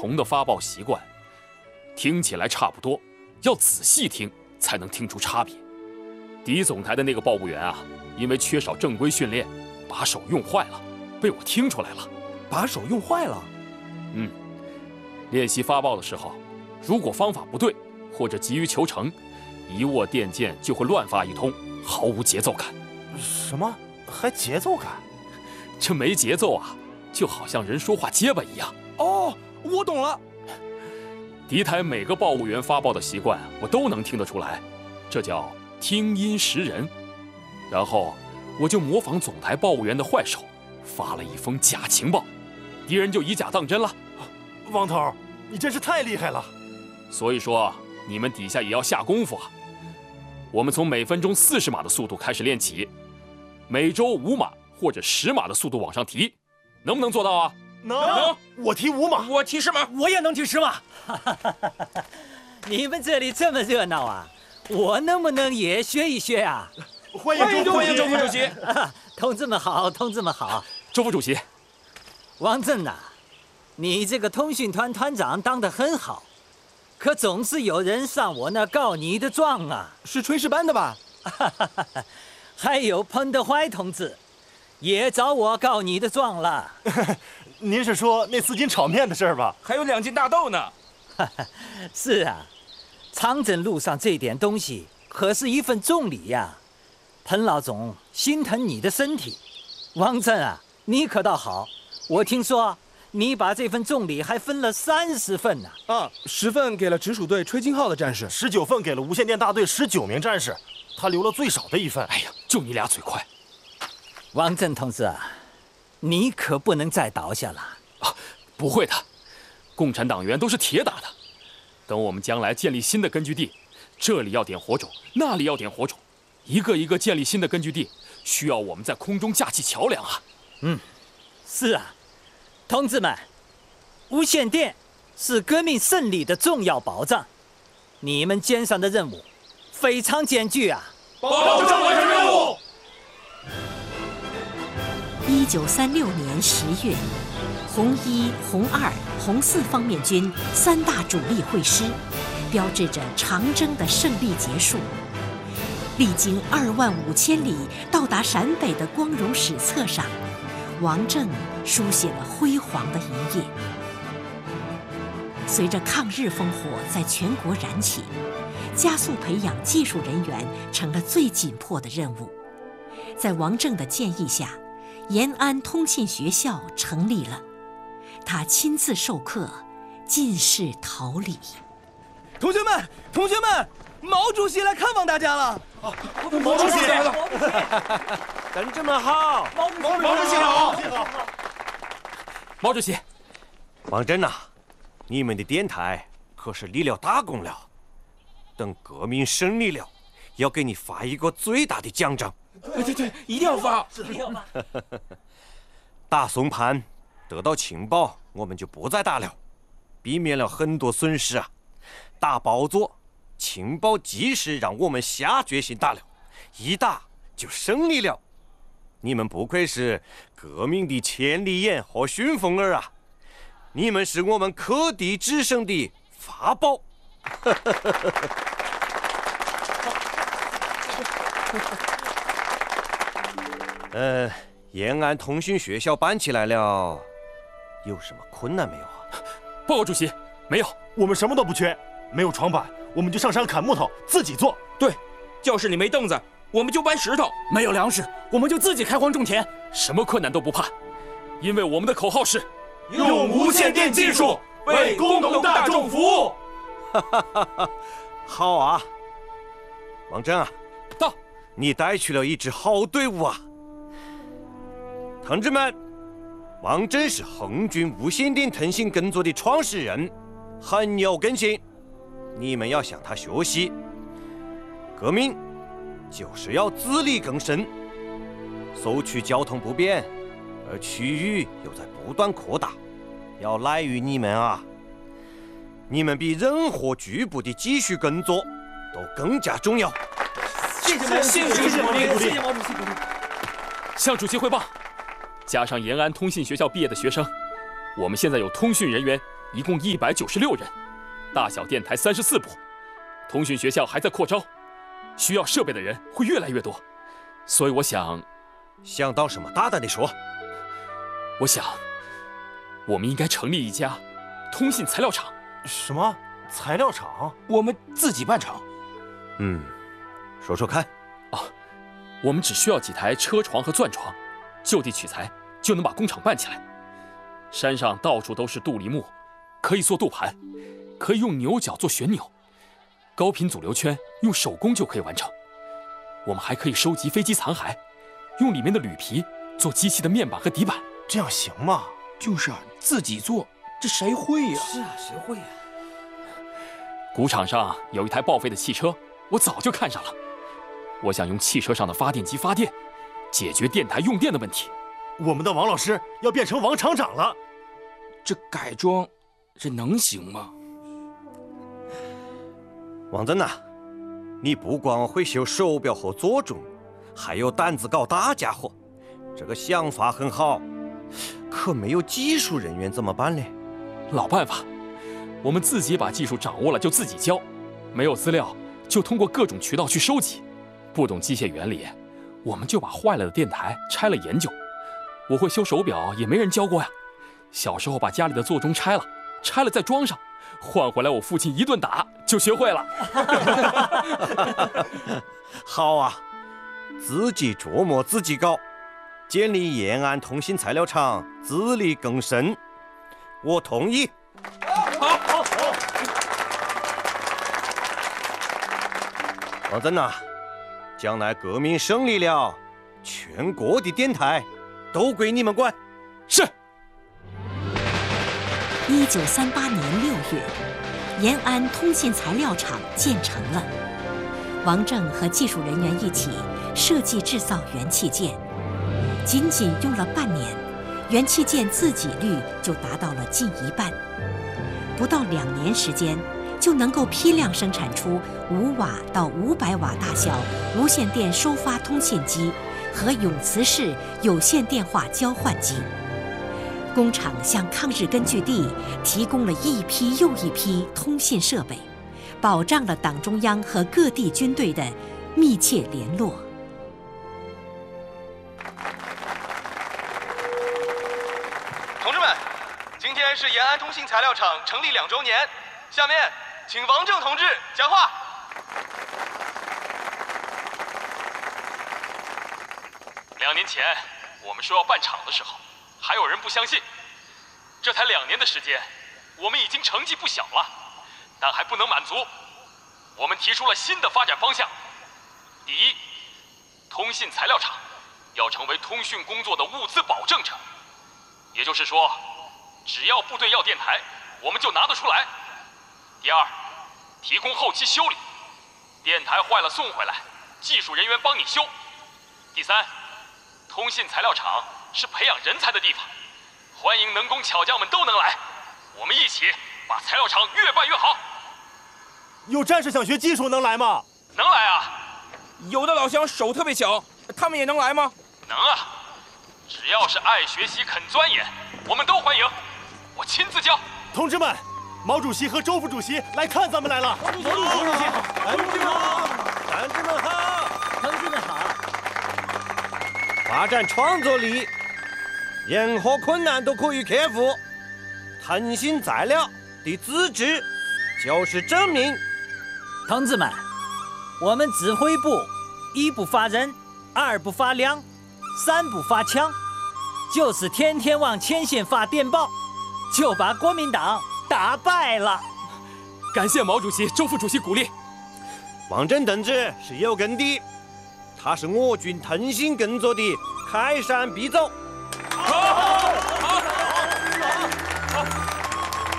同的发报习惯，听起来差不多，要仔细听才能听出差别。敌总台的那个报务员啊，因为缺少正规训练，把手用坏了，被我听出来了。 把手用坏了？ 练习发报的时候，如果方法不对，或者急于求成，一握电键就会乱发一通，毫无节奏感。 什么？还节奏感？ 这没节奏啊，就好像人说话结巴一样。 哦，我懂了。 敌台每个报务员发报的习惯，我都能听得出来，这叫听音识人。然后我就模仿总台报务员的坏手，发了一封假情报，敌人就以假当真了。 王头，你真是太厉害了。 所以说，你们底下也要下功夫啊。我们从每分钟40码的速度开始练起，每周5码或者10码的速度往上提，能不能做到啊？ 能。我提5码， 我提10码， 我也能提10码。你们这里这么热闹啊，我能不能也学一学啊？ 欢迎周副主席。 同志们好，同志们好。 周副主席， 王震呐，你这个通讯团团长当得很好，可总是有人上我那告你的状啊。 是炊事班的吧？ 还有彭德怀同志，也找我告你的状了。 您是说那4斤炒面的事儿吧？ 还有2斤大豆呢。 是啊，长征路上这点东西可是一份重礼呀。彭老总心疼你的身体，王震啊，你可倒好，我听说你把这份重礼还分了30份呢。 10份给了直属队吹金号的战士 ，19份给了无线电大队19名战士，他留了最少的1份。 哎呀，就你俩嘴快。 王震同志啊，你可不能再倒下了啊！不会的，共产党员都是铁打的。等我们将来建立新的根据地，这里要点火种，那里要点火种，一个一个建立新的根据地，需要我们在空中架起桥梁啊。 是啊，同志们，无线电是革命胜利的重要保障，你们肩上的任务非常艰巨啊！ 保证完成任务。 1936年10月，红1、红2、红4方面军3大主力会师，标志着长征的胜利结束。历经25000里到达陕北的光荣史册上，王震书写了辉煌的一页。随着抗日烽火在全国燃起，加速培养技术人员成了最紧迫的任务。在王震的建议下，延安通信学校成立了，他亲自授课，进士桃李。 同学们，毛主席来看望大家了。 毛主席来了。 同志们好。 毛主席好。 毛主席， 王震呐，你们的电台可是立了大功了。等革命胜利了，要给你发一个最大的奖章。 对，一定要发。 打松潘得到情报，我们就不再打了，避免了很多损失啊。打包座，情报及时让我们下决心打了，一打就胜利了。你们不愧是革命的千里眼和旋风耳啊！你们是我们克敌制胜的法宝。延安通讯学校办起来了，有什么困难没有啊？ 报告主席，没有， 我们什么都不缺，没有床板，我们就上山砍木头，自己做。 对，教室里没凳子，我们就搬石头； 没有粮食，我们就自己开荒种田， 什么困难都不怕，因为我们的口号是用无线电技术为工农大众服务。 好啊，王震啊， 到， 你带去了一支好队伍啊！同志们，王震是红军无线电通信工作的创始人，很有根性，你们要向他学习。革命就是要自力更生，苏区交通不便，而区域又在不断扩大，要赖于你们啊！你们比任何局部的继续工作都更加重要。 谢谢毛主席鼓励。 向主席汇报，加上延安通信学校毕业的学生，我们现在有通讯人员一共196人，大小电台34部。通讯学校还在扩招，需要设备的人会越来越多，所以我想到什么？大胆地说。 我想，我们应该成立一家通信材料厂。 什么材料厂？ 我们自己办厂。 说说看。 我们只需要几台车床和钻床，就地取材就能把工厂办起来。山上到处都是镀锂木，可以做镀盘，可以用牛角做旋钮，高频阻流圈用手工就可以完成。我们还可以收集飞机残骸，用里面的铝皮做机器的面板和底板。 这样行吗？ 就是啊，自己做，这谁会呀？ 是啊，谁会呀？ 谷场上有一台报废的汽车，我早就看上了。我想用汽车上的发电机发电，解决电台用电的问题。 我们的王老师要变成王厂长了。 这改装，这能行吗？ 王真呐，你不光会修手表和座钟，还有胆子搞大家伙。这个想法很好，可没有技术人员怎么办呢？ 老办法，我们自己把技术掌握了就自己教，没有资料就通过各种渠道去收集。不懂机械原理，我们就把坏了的电台拆了研究。我会修手表，也没人教过呀。小时候把家里的座钟拆了再装上，换回来我父亲一顿打就学会了。 好啊，自己琢磨自己搞，建立延安通信材料厂，自力更生，我同意。好。王真呐，将来革命胜利了，全国的电台都归你们管。 是。 1938年6月，延安通信材料厂建成了。王正和技术人员一起设计制造元器件，仅用了半年，元器件自给率就达到了近一半。不到2年时间，就能够批量生产出5瓦到500瓦大小无线电收发通信机和永磁式有线电话交换机。工厂向抗日根据地提供了一批又一批通信设备，保障了党中央和各地军队的密切联络。 同志们，今天是延安通信材料厂成立2周年，下面请王正同志讲话。 2年前我们说要办厂的时候，还有人不相信。这才2年的时间，我们已经成绩不小了，但还不能满足。我们提出了新的发展方向。第一，通信材料厂要成为通讯工作的物资保证者，也就是说，只要部队要电台，我们就拿得出来。第二，提供后期修理，电台坏了送回来，技术人员帮你修。第三，通信材料厂是培养人才的地方，欢迎能工巧匠们都能来，我们一起把材料厂越办越好。 有战士想学技术能来吗？ 能来啊！ 有的老乡手特别巧，他们也能来吗？ 能啊，只要是爱学习肯钻研，我们都欢迎，我亲自教。 同志们，毛主席和周副主席来看咱们来了。毛主席好，同志们好， 同志们好， 同志们好。 发展创作力，任何困难都可以克服。通信材料的资质就是证明。 同志们，我们指挥部1不发人，2不发粮，3不发枪，就是天天往前线发电报，就把国民党打败了。 感谢毛主席、周副主席鼓励。 王震同志是有根的，他是我军通信工作的开山鼻祖。